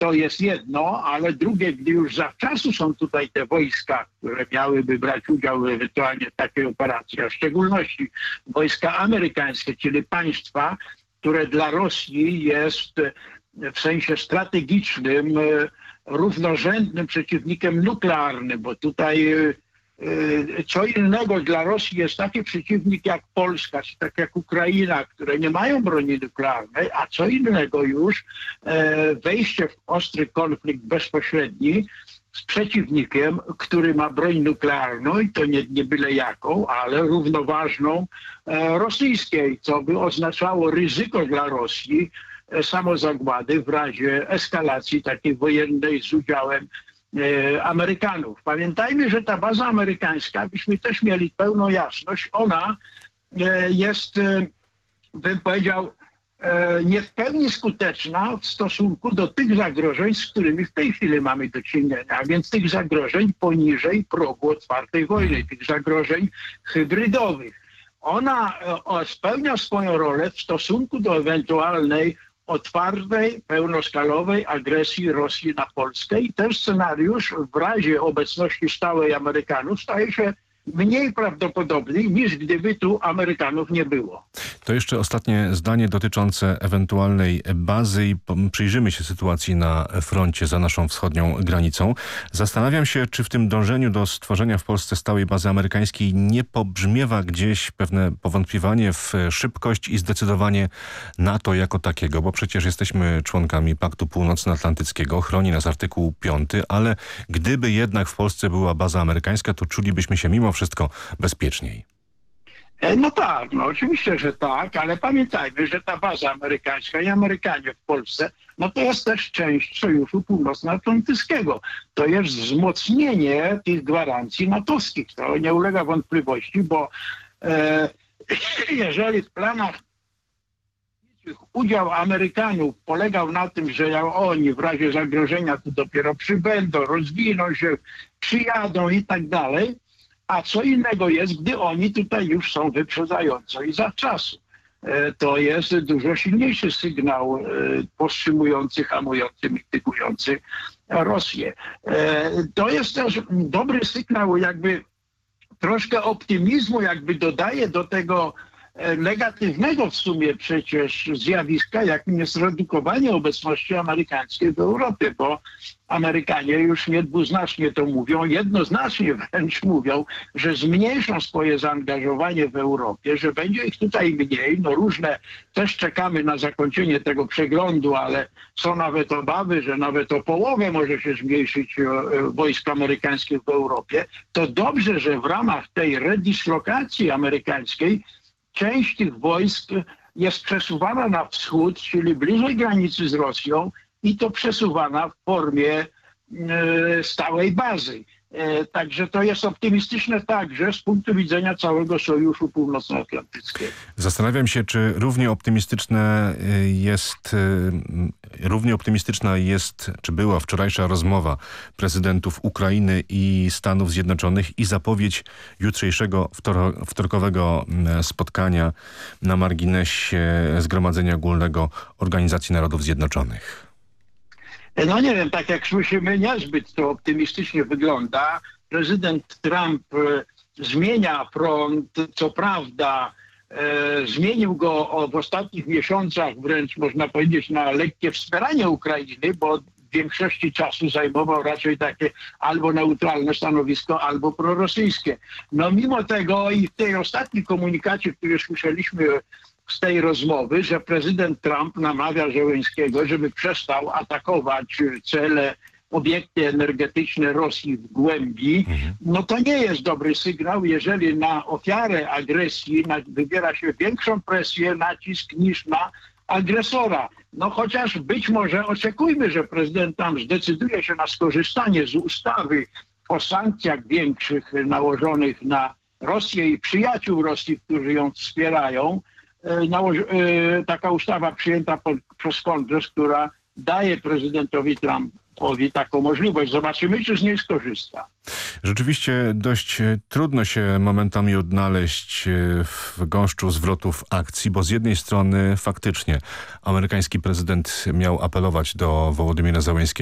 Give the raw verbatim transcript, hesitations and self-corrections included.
to jest jedno, ale drugie, gdy już zawczasu są tutaj te wojska, które miałyby brać udział ewentualnie w takiej operacji, a w szczególności wojska amerykańskie, czyli państwa, które dla Rosji jest w sensie strategicznym równorzędnym przeciwnikiem nuklearnym, bo tutaj co innego dla Rosji jest taki przeciwnik jak Polska, czy tak jak Ukraina, które nie mają broni nuklearnej, a co innego już wejście w ostry konflikt bezpośredni z przeciwnikiem, który ma broń nuklearną i to nie, nie byle jaką, ale równoważną rosyjskiej, co by oznaczało ryzyko dla Rosji samozagłady w razie eskalacji takiej wojennej z udziałem Amerykanów. Pamiętajmy, że ta baza amerykańska, byśmy też mieli pełną jasność, ona jest, bym powiedział, nie w pełni skuteczna w stosunku do tych zagrożeń, z którymi w tej chwili mamy do czynienia, a więc tych zagrożeń poniżej progu otwartej wojny, tych zagrożeń hybrydowych. Ona spełnia swoją rolę w stosunku do ewentualnej otwartej, pełnoskalowej agresji Rosji na Polskę i ten scenariusz w razie obecności stałej Amerykanów staje się mniej prawdopodobny niż gdyby tu Amerykanów nie było. To jeszcze ostatnie zdanie dotyczące ewentualnej bazy i przyjrzymy się sytuacji na froncie za naszą wschodnią granicą. Zastanawiam się, czy w tym dążeniu do stworzenia w Polsce stałej bazy amerykańskiej nie pobrzmiewa gdzieś pewne powątpiewanie w szybkość i zdecydowanie NATO jako takiego, bo przecież jesteśmy członkami Paktu Północnoatlantyckiego, chroni nas artykuł piąty, ale gdyby jednak w Polsce była baza amerykańska, to czulibyśmy się mimo wszystko bezpieczniej. No tak, no oczywiście, że tak, ale pamiętajmy, że ta baza amerykańska i Amerykanie w Polsce, no to jest też część Sojuszu Północnoatlantyckiego. To jest wzmocnienie tych gwarancji natowskich. To nie ulega wątpliwości, bo e, jeżeli w planach udział Amerykanów polegał na tym, że jak oni w razie zagrożenia tu dopiero przybędą, rozwiną się, przyjadą i tak dalej, a co innego jest, gdy oni tutaj już są wyprzedzająco i zawczasu. To jest dużo silniejszy sygnał powstrzymujący, hamujący, mitygujący Rosję. To jest też dobry sygnał, jakby troszkę optymizmu, jakby dodaje do tego negatywnego w sumie przecież zjawiska, jakim jest redukowanie obecności amerykańskiej w Europie, bo Amerykanie już niedwuznacznie to mówią, jednoznacznie wręcz mówią, że zmniejszą swoje zaangażowanie w Europie, że będzie ich tutaj mniej. No różne, też czekamy na zakończenie tego przeglądu, ale są nawet obawy, że nawet o połowę może się zmniejszyć wojsk amerykańskich w Europie. To dobrze, że w ramach tej redyslokacji amerykańskiej część tych wojsk jest przesuwana na wschód, czyli bliżej granicy z Rosją i to przesuwana w formie e, stałej bazy. E, także to jest optymistyczne także z punktu widzenia całego Sojuszu Północnoatlantyckiego. Zastanawiam się, czy równie optymistyczne jest, równie optymistyczna jest, czy była wczorajsza rozmowa prezydentów Ukrainy i Stanów Zjednoczonych i zapowiedź jutrzejszego wtor- wtorkowego spotkania na marginesie Zgromadzenia Ogólnego Organizacji Narodów Zjednoczonych. No nie wiem, tak jak słyszymy, niezbyt to optymistycznie wygląda. Prezydent Trump e, zmienia front, co prawda e, zmienił go o, w ostatnich miesiącach wręcz można powiedzieć na lekkie wspieranie Ukrainy, bo w większości czasu zajmował raczej takie albo neutralne stanowisko, albo prorosyjskie. No mimo tego i w tej ostatniej komunikacie, który słyszeliśmy z tej rozmowy, że prezydent Trump namawia Zełenskiego, żeby przestał atakować cele, obiekty energetyczne Rosji w głębi, no to nie jest dobry sygnał, jeżeli na ofiarę agresji wybiera się większą presję, nacisk niż na agresora. No chociaż być może oczekujmy, że prezydent Trump zdecyduje się na skorzystanie z ustawy o sankcjach większych nałożonych na Rosję i przyjaciół Rosji, którzy ją wspierają. Taka ustawa przyjęta przez Kongres, która daje prezydentowi Trump, powie taką możliwość. Zobaczymy, czy z niej skorzysta. Rzeczywiście dość trudno się momentami odnaleźć w gąszczu zwrotów akcji, bo z jednej strony faktycznie amerykański prezydent miał apelować do Wołodymyra Zełenskiego,